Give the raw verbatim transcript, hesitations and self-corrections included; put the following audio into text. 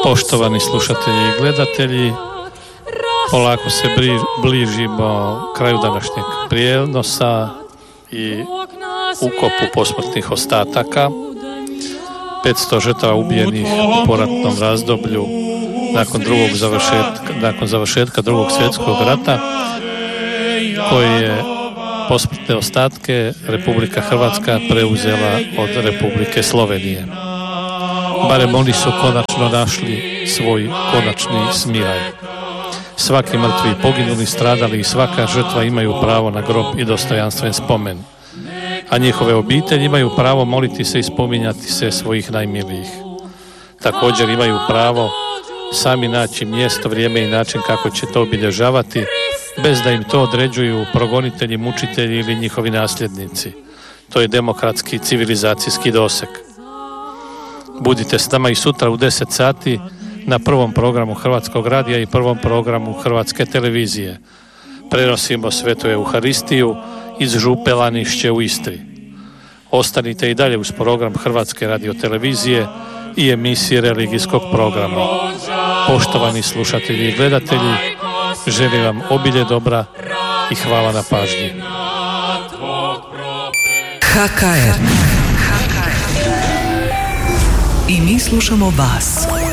Poštovani slušatelji i gledatelji, polako se bližimo kraju današnjeg prijenosa i ukopu posmrtnih ostataka. petsto žrtava ubijenih u poratnom razdoblju nakon drugog završetka, nakon završetka drugog svjetskog rata, koji je posmrtne ostatke Republika Hrvatska preuzela od Republike Slovenije. Barem oni su konačno našli svoj konačni smiraj. Svaki mrtvi, poginuli, stradali i svaka žrtva imaju pravo na grob i dostojanstven spomen, a njihove obitelji imaju pravo moliti se i spominjati se svojih najmilijih. Također imaju pravo sami naći mjesto, vrijeme i način kako će to obilježavati, bez da im to određuju progonitelji, mučitelji ili njihovi nasljednici. To je demokratski civilizacijski doseg. Budite s nama i sutra u deset sati na prvom programu Hrvatskog radija i prvom programu Hrvatske televizije. Prenosimo Svetu Euharistiju iz Župe Lanišće u Istri. Ostanite i dalje uz program Hrvatske radiotelevizije i emisije religijskog programa. Poštovani slušatelji i gledatelji, želim vam obilje dobra i hvala na pažnji. H K R. I mi slušamo vas.